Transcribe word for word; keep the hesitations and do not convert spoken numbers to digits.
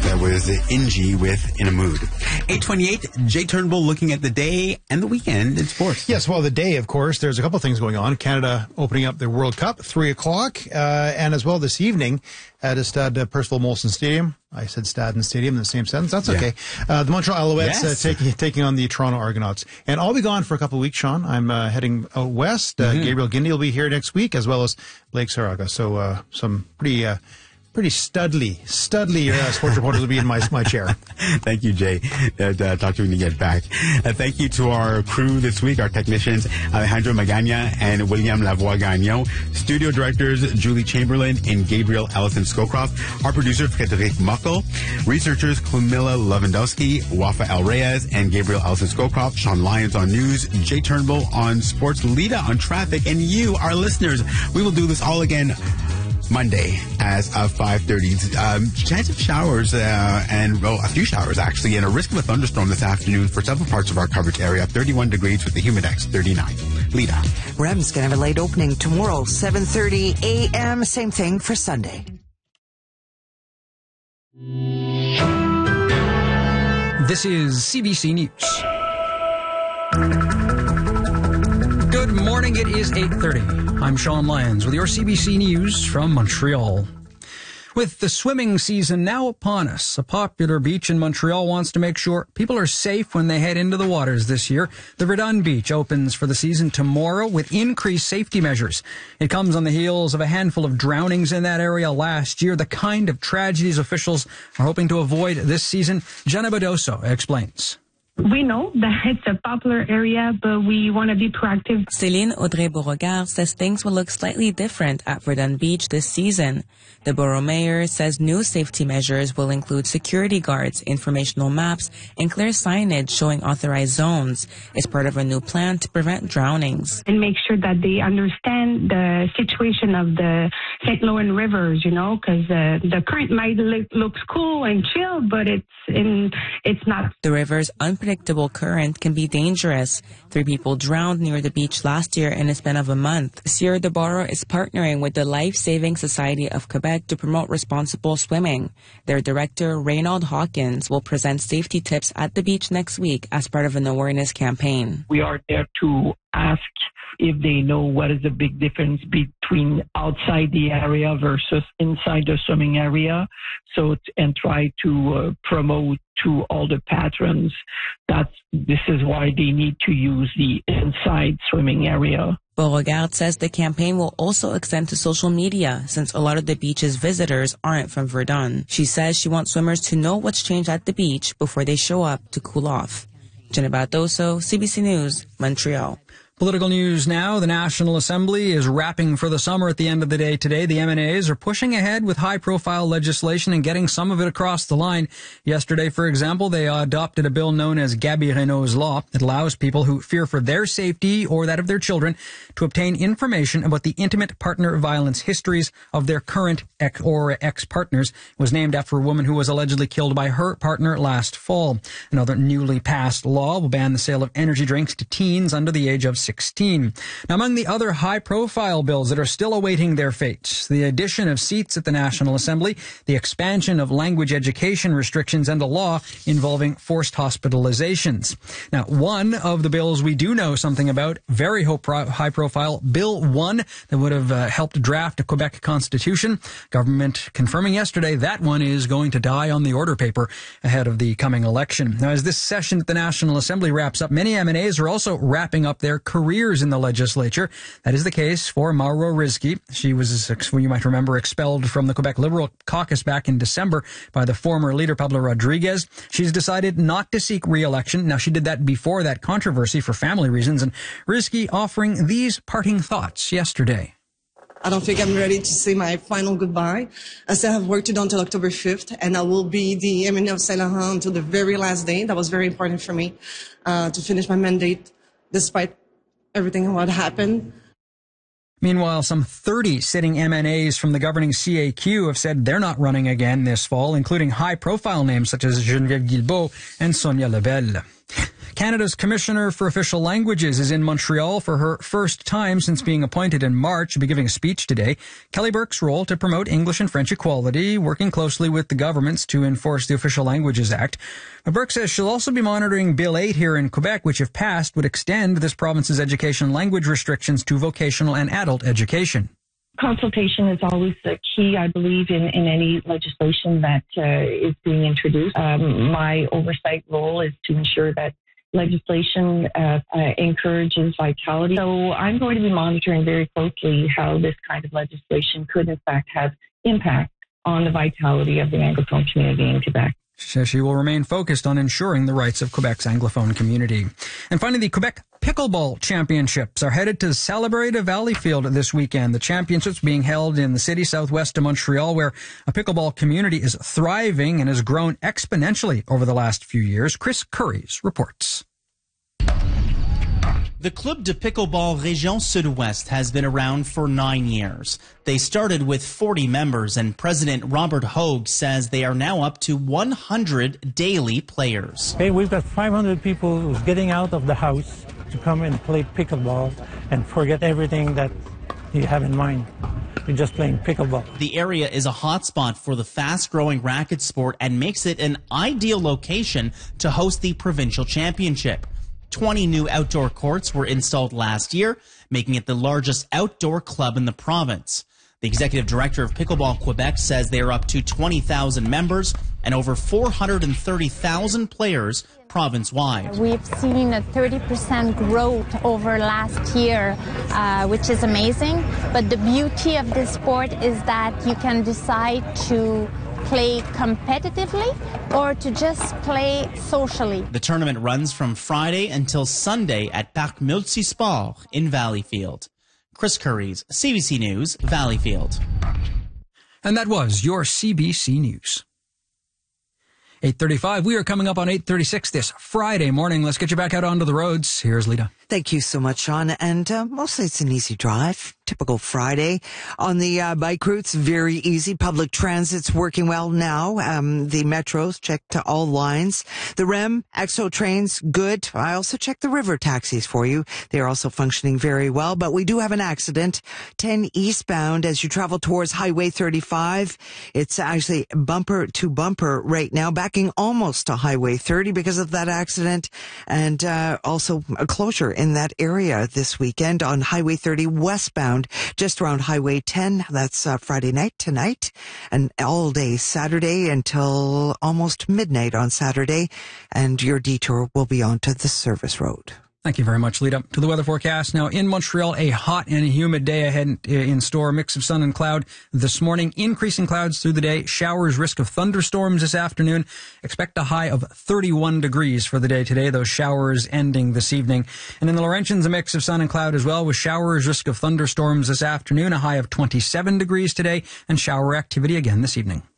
That was Ingy with In a Mood. eight twenty-eight, Jay Turnbull looking at the day and the weekend in sports. Yes, well, the day, of course, there's a couple things going on. Canada opening up their World Cup, three o'clock, uh, and as well this evening at a Stade uh, Percival Molson Stadium. I said Stade and Stadium in the same sentence. That's okay. Yeah. Uh, the Montreal Alouettes yes. uh, taking taking on the Toronto Argonauts. And I'll be gone for a couple of weeks, Sean. I'm uh, heading out west. Uh, mm-hmm. Gabriel Guindy will be here next week, as well as Blake Saraga. So uh, some pretty... Uh, Pretty studly, studly uh, sports reporters will be in my my chair. Thank you, Jay. Uh, uh, talk to you when you get back. Uh, thank you to our crew this week, our technicians, Alejandro Magana and William Lavoie Gagnon. Studio directors, Julie Chamberlain and Gabriel Ellison Scowcroft. Our producer, Frederic Muckel. Researchers, Camilla Lewandowski, Wafa El Reyes, and Gabriel Ellison Scowcroft. Sean Lyons on news, Jay Turnbull on sports, Lita on traffic, and you, our listeners. We will do this all again Monday as of five thirty. Um, chance of showers uh, and well, a few showers actually, and a risk of a thunderstorm this afternoon for several parts of our coverage area. thirty-one degrees with the humidex thirty-nine. Lita. R E M's going to have a late opening tomorrow, seven thirty a.m. Same thing for Sunday. This is C B C News. Good morning. It is eight thirty. I'm Sean Lyons with your C B C News from Montreal. With the swimming season now upon us, a popular beach in Montreal wants to make sure people are safe when they head into the waters this year. The Verdun Beach opens for the season tomorrow with increased safety measures. It comes on the heels of a handful of drownings in that area last year, the kind of tragedies officials are hoping to avoid this season. Jenna Badoso explains. We know that it's a popular area, but we want to be proactive. Céline Audrey-Beauregard says things will look slightly different at Verdun Beach this season. The borough mayor says new safety measures will include security guards, informational maps, and clear signage showing authorized zones. It's part of a new plan to prevent drownings. And make sure that they understand the situation of the Saint Laurent rivers, you know, because uh, the current might look looks cool and chill, but it's in it's not. The river's unpredictable current can be dangerous. Three people drowned near the beach last year in a span of a month. This year, the borough is partnering with the Life Saving Society of Quebec to promote responsible swimming. Their director, Reynald Hawkins, will present safety tips at the beach next week as part of an awareness campaign. We are there to ask if they know what is the big difference between outside the area versus inside the swimming area. So, and try to uh, promote to all the patrons that this is why they need to use the inside swimming area. Beauregard says the campaign will also extend to social media since a lot of the beach's visitors aren't from Verdun. She says she wants swimmers to know what's changed at the beach before they show up to cool off. Jenna Badoso, C B C News, Montreal. Political news now. The National Assembly is wrapping for the summer at the end of the day today. The M N As are pushing ahead with high-profile legislation and getting some of it across the line. Yesterday, for example, they adopted a bill known as Gaby Renault's Law. It allows people who fear for their safety or that of their children to obtain information about the intimate partner violence histories of their current ex or ex-partners. It was named after a woman who was allegedly killed by her partner last fall. Another newly passed law will ban the sale of energy drinks to teens under the age of sixteen. Now, among the other high-profile bills that are still awaiting their fate, the addition of seats at the National Assembly, the expansion of language education restrictions, and a law involving forced hospitalizations. Now, one of the bills we do know something about, very high-profile, Bill one, that would have uh, helped draft a Quebec constitution. Government confirming yesterday that one is going to die on the order paper ahead of the coming election. Now, as this session at the National Assembly wraps up, many M N As are also wrapping up their careers in the legislature. That is the case for Mauro Rizki. She was, you might remember, expelled from the Quebec Liberal caucus back in December by the former leader Pablo Rodriguez. She's decided not to seek re-election. Now, she did that before that controversy for family reasons, and Rizki offering these parting thoughts yesterday. I don't think I'm ready to say my final goodbye. I still have work to do until October fifth, and I will be the M N A of Saint Laurent until the very last day. That was very important for me uh, to finish my mandate despite everything what happened. Meanwhile, some thirty sitting M N As from the governing C A Q have said they're not running again this fall, including high-profile names such as Geneviève Guilbeault and Sonia Lebel. Canada's Commissioner for Official Languages is in Montreal for her first time since being appointed in March. She'll be giving a speech today. Kelly Burke's role to promote English and French equality, working closely with the governments to enforce the Official Languages Act. Burke says she'll also be monitoring Bill eight here in Quebec, which, if passed, would extend this province's education language restrictions to vocational and adult education. Consultation is always the key, I believe, in, in any legislation that uh, is being introduced. Um, my oversight role is to ensure that legislation uh, uh, encourages vitality. So I'm going to be monitoring very closely how this kind of legislation could, in fact, have impact on the vitality of the Anglophone community in Quebec. She says she will remain focused on ensuring the rights of Quebec's Anglophone community. And finally, the Quebec Pickleball Championships are headed to Salaberry de Valleyfield this weekend. The championships being held in the city southwest of Montreal, where a pickleball community is thriving and has grown exponentially over the last few years. Chris Curries reports. The Club de Pickleball Région Sud-Ouest has been around for nine years. They started with forty members, and President Robert Hogue says they are now up to one hundred daily players. Hey, we've got five hundred people who's getting out of the house to come and play pickleball and forget everything that you have in mind. You're just playing pickleball. The area is a hotspot for the fast-growing racket sport and makes it an ideal location to host the provincial championship. twenty new outdoor courts were installed last year, making it the largest outdoor club in the province. The executive director of Pickleball Quebec says they are up to twenty thousand members and over four hundred thirty thousand players province-wide. We've seen a thirty percent growth over last year, uh, which is amazing. But the beauty of this sport is that you can decide to play competitively or to just play socially. The tournament runs from Friday until Sunday at Parc Multisport in Valleyfield. Chris Curries, C B C News, Valleyfield. And that was your C B C News. eight thirty-five. We are coming up on eight thirty-six this Friday morning. Let's get you back out onto the roads. Here's Lita. Thank you so much, Sean. And uh, mostly it's an easy drive. Typical Friday. On the uh, bike routes, very easy. Public transit's working well now. Um, the metros checked to all lines. The R E M, X O trains, good. I also checked the river taxis for you. They're also functioning very well. But we do have an accident. ten eastbound as you travel towards Highway thirty-five. It's actually bumper to bumper right now, backing almost to Highway thirty because of that accident. And uh, also a closure in that area this weekend on Highway thirty westbound, just around Highway ten. That's uh, Friday night tonight and all day Saturday until almost midnight on Saturday. And your detour will be onto the service road. Thank you very much, Lita. To the weather forecast now in Montreal, a hot and humid day ahead in store. Mix of sun and cloud this morning. Increasing clouds through the day. Showers, risk of thunderstorms this afternoon. Expect a high of thirty-one degrees for the day today. Those showers ending this evening. And in the Laurentians, a mix of sun and cloud as well, with showers, risk of thunderstorms this afternoon. A high of twenty-seven degrees today, and shower activity again this evening.